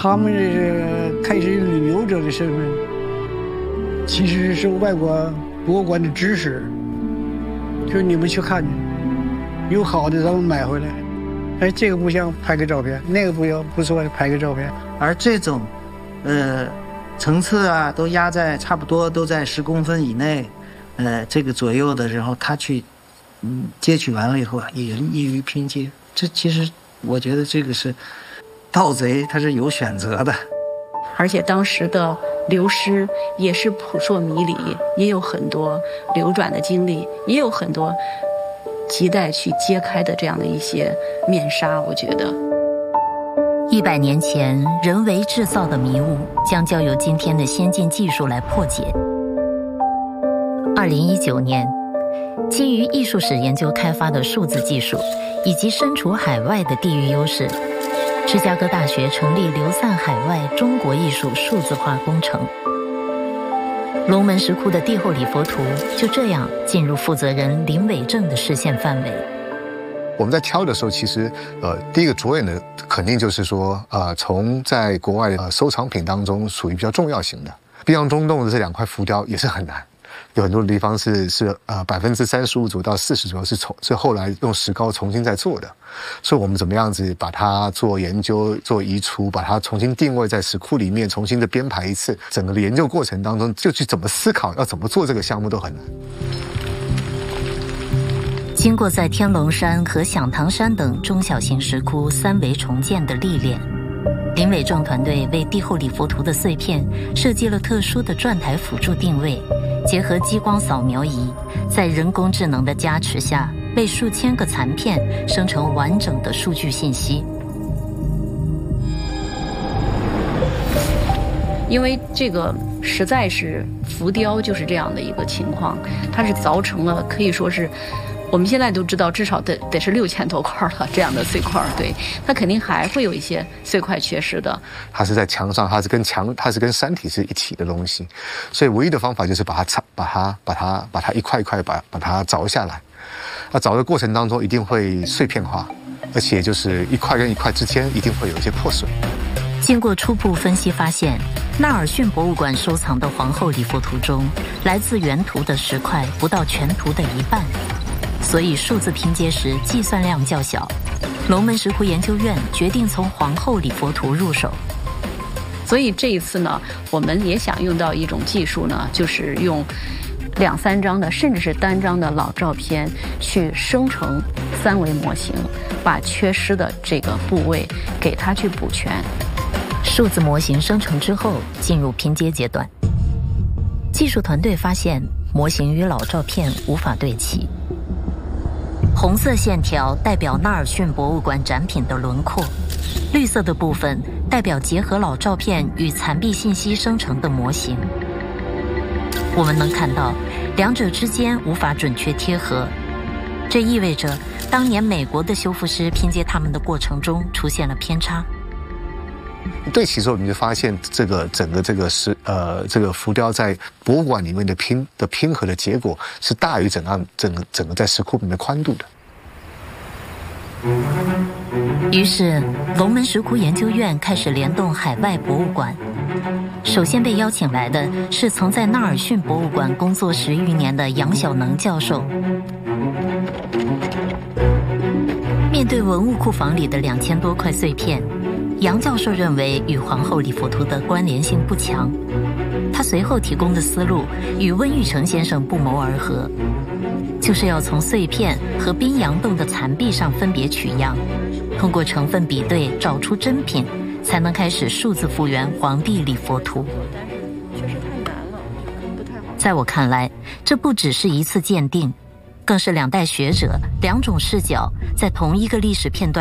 他们是开始旅游者的身份，其实是外国博物馆的知识，就是你们去看去，有好的咱们买回来。哎，这个不像拍个照片，那个不错拍个照片。 而这种，层次啊，都压在差不多都在10公分以内，这个左右的时候，他去，截取完了以后啊，也易于拼接。这其实我觉得这个是盗贼，他是有选择的。 而且当时的流失也是扑朔迷离，也有很多流转的经历，也有很多亟待去揭开的这样的一些面纱。我觉得 100年前人为制造的迷雾，将交由今天的先进技术来破解。2019年，基于艺术史研究开发的数字技术，以及身处海外的地域优势，芝加哥大学成立流散海外中国艺术数字化工程。龙门石窟的帝后礼佛图就这样进入负责人林伟正的视线范围。 我们在挑的时候，其实第一个着眼的肯定就是说，从在国外收藏品当中属于比较重要型的，碧阳中洞的这2块浮雕也是很难。有很多的地方是35%左右到40%左右是后来用石膏重新再做的，所以我们怎么样子把它做研究、做移除，把它重新定位在石窟里面，重新的编排一次，整个的研究过程当中就去怎么思考要怎么做这个项目都很难。 经过在天龙山和响堂山等中小型石窟3维重建的历练，林伟正团队为帝后礼佛图的碎片设计了特殊的转台辅助定位，结合激光扫描仪，在人工智能的加持下，为数千个残片生成完整的数据信息。 因为这个实在是浮雕就是这样的一个情况，它是凿成了，可以说是我们现在都知道至少得是6000多块了这样的碎块，对，它肯定还会有一些碎块缺失的。 它是在墙上，它是跟山体是一体的东西，所以唯一的方法就是把它一块一块把它凿下来。那凿的过程当中一定会碎片化，而且就是一块跟一块之间一定会有一些破损。 经过初步分析发现，纳尔逊博物馆收藏的皇后礼佛图中，来自原图的石块不到全图的一半，所以数字拼接时计算量较小。龙门石窟研究院决定从皇后礼佛图入手。 所以这一次呢，我们也想用到一种技术呢，就是用2、3张的甚至是单张的老照片去生成3维模型，把缺失的这个部位给它去补全。 数字模型生成之后进入拼接阶段，技术团队发现模型与老照片无法对齐。红色线条代表纳尔逊博物馆展品的轮廓，绿色的部分代表结合老照片与残壁信息生成的模型。我们能看到两者之间无法准确贴合，这意味着当年美国的修复师拼接它们的过程中出现了偏差。 对齐之后，你就发现这个整个这个浮雕在博物馆里面的拼合的结果是大于整个在石窟里面的宽度的。 于是龙门石窟研究院开始联动海外博物馆。首先被邀请来的是曾在纳尔逊博物馆工作10余年的杨晓能教授。面对文物库房里的2000多块碎片，杨教授认为与皇后礼佛图的关联性不强。他随后提供的思路与温玉成先生不谋而合，就是要从碎片和滨阳洞的残壁上分别取样，通过成分比对找出真品，才能开始数字复原皇帝礼佛图。在我看来，这不只是一次鉴定，更是2代学者2种视角在同一个历史片段